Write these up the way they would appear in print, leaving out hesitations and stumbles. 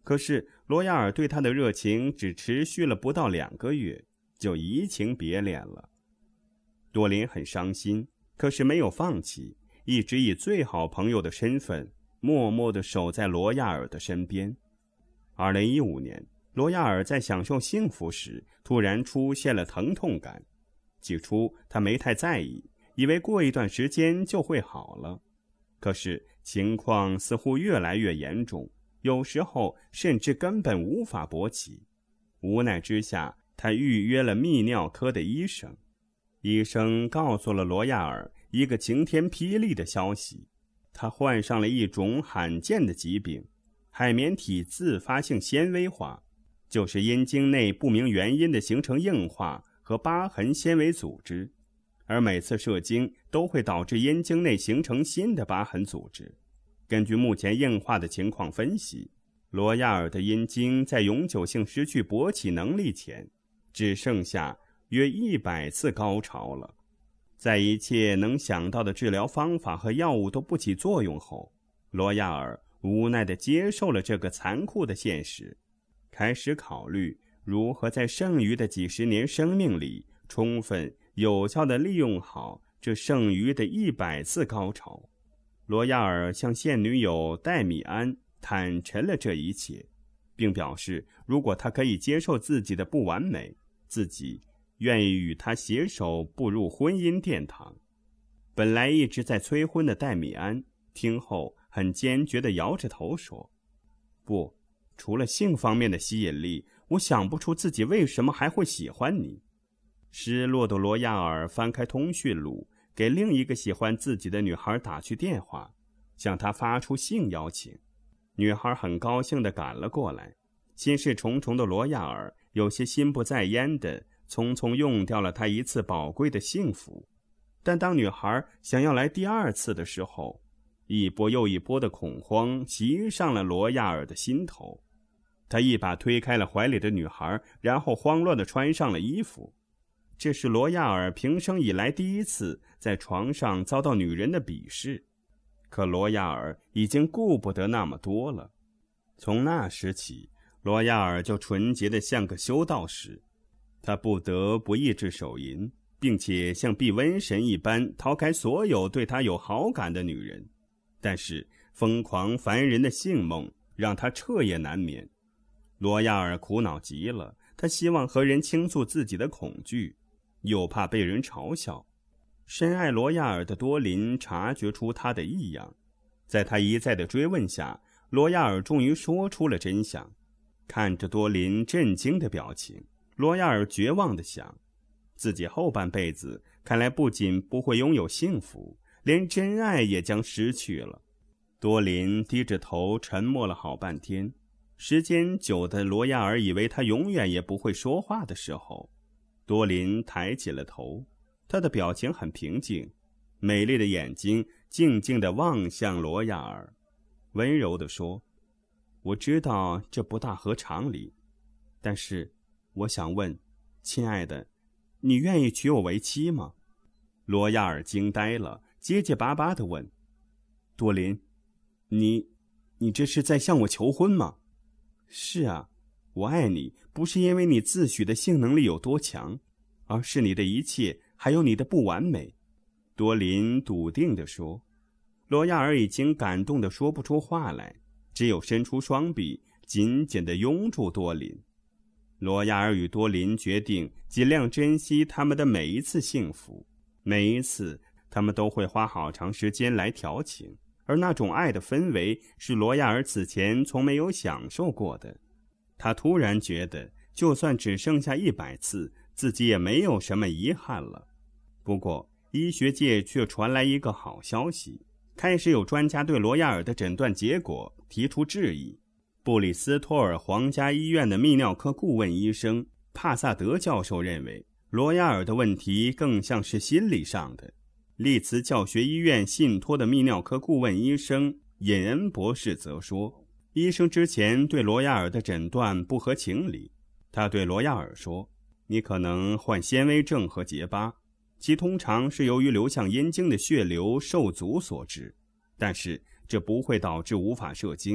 可是罗亚尔对他的热情只持续了不到2个月，就移情别恋了。多林很伤心，可是没有放弃，一直以最好朋友的身份默默地守在罗亚尔的身边。2015年，罗亚尔在享受幸福时突然出现了疼痛感。起初他没太在意，以为过一段时间就会好了。可是情况似乎越来越严重，有时候甚至根本无法勃起。无奈之下，他预约了泌尿科的医生。医生告诉了罗亚尔一个晴天霹雳的消息，他患上了一种罕见的疾病——海绵体自发性纤维化，就是阴茎内不明原因的形成硬化和疤痕纤维组织，而每次射精都会导致阴茎内形成新的疤痕组织。根据目前硬化的情况分析，罗亚尔的阴茎在永久性失去勃起能力前，只剩下约100次高潮了。在一切能想到的治疗方法和药物都不起作用后，罗亚尔无奈地接受了这个残酷的现实，开始考虑如何在剩余的几十年生命里充分有效地利用好这剩余的100次高潮。罗亚尔向现女友戴米安坦陈了这一切，并表示如果他可以接受自己的不完美，自己愿意与他携手步入婚姻殿堂。本来一直在催婚的戴米安听后很坚决地摇着头说：不，除了性方面的吸引力，我想不出自己为什么还会喜欢你。失落的罗亚尔翻开通讯录，给另一个喜欢自己的女孩打去电话，向她发出性邀请。女孩很高兴地赶了过来。心事重重的罗亚尔有些心不在焉地匆匆用掉了她一次宝贵的幸福。但当女孩想要来第2次的时候，一波又一波的恐慌袭上了罗亚尔的心头。他一把推开了怀里的女孩，然后慌乱地穿上了衣服。这是罗亚尔平生以来第一次在床上遭到女人的鄙视，可罗亚尔已经顾不得那么多了。从那时起，罗亚尔就纯洁得像个修道士，他不得不抑制手淫，并且像避瘟神一般逃开所有对他有好感的女人。但是疯狂烦人的性梦让他彻夜难眠。罗亚尔苦恼极了，他希望和人倾诉自己的恐惧，又怕被人嘲笑。深爱罗亚尔的多林察觉出他的异样，在他一再的追问下，罗亚尔终于说出了真相。看着多林震惊的表情，罗亚尔绝望地想，自己后半辈子看来不仅不会拥有幸福，连真爱也将失去了。多林低着头沉默了好半天，时间久的罗亚尔以为他永远也不会说话的时候，多林抬起了头，他的表情很平静，美丽的眼睛静静地望向罗亚尔，温柔地说：我知道这不大合常理，但是我想问，亲爱的，你愿意娶我为妻吗？罗亚尔惊呆了，结结巴巴地问：多林，你这是在向我求婚吗？是啊，我爱你，不是因为你自诩的性能力有多强，而是你的一切，还有你的不完美。多林笃定地说。罗亚尔已经感动得说不出话来，只有伸出双臂紧紧地拥住多林。罗亚尔与多林决定尽量珍惜他们的每一次幸福，每一次他们都会花好长时间来调情，而那种爱的氛围是罗亚尔此前从没有享受过的。他突然觉得就算只剩下100次，自己也没有什么遗憾了。不过医学界却传来一个好消息，开始有专家对罗亚尔的诊断结果提出质疑。布里斯托尔皇家医院的泌尿科顾问医生帕萨德教授认为，罗亚尔的问题更像是心理上的。利茨教学医院信托的泌尿科顾问医生尹恩博士则说，医生之前对罗亚尔的诊断不合情理。他对罗亚尔说，你可能患纤维症和结疤，其通常是由于流向阴茎的血流受阻所致，但是这不会导致无法射精。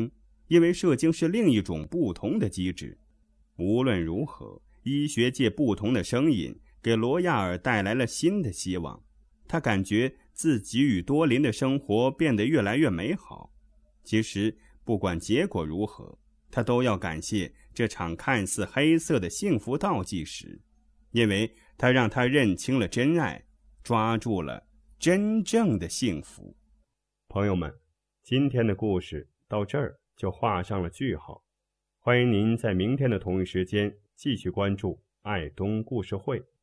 因为射精是另一种不同的机制。无论如何，医学界不同的声音给罗亚尔带来了新的希望。他感觉自己与多林的生活变得越来越美好。其实不管结果如何，他都要感谢这场看似黑色的幸福倒计时，因为它让他认清了真爱，抓住了真正的幸福。朋友们，今天的故事到这儿就画上了句号。欢迎您在明天的同一时间继续关注爱东故事会。